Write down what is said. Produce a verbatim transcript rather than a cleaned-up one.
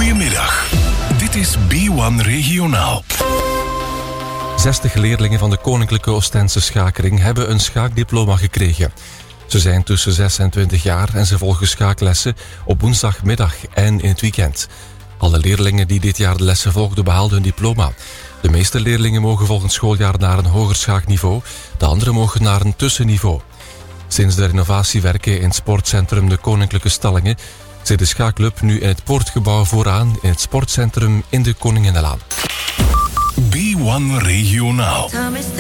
Goedemiddag. Dit is B één Regionaal. zestig leerlingen van de Koninklijke Oostense Schakering hebben een schaakdiploma gekregen. Ze zijn tussen zes en twintig jaar en ze volgen schaaklessen op woensdagmiddag en in het weekend. Alle leerlingen die dit jaar de lessen volgden behaalden hun diploma. De meeste leerlingen mogen volgend schooljaar naar een hoger schaakniveau, de anderen mogen naar een tussenniveau. Sinds de renovatie werken in het sportcentrum De Koninklijke Stallingen zit de schaakclub nu in het poortgebouw vooraan in het sportcentrum in de Koninginnelaan. B één Regionaal.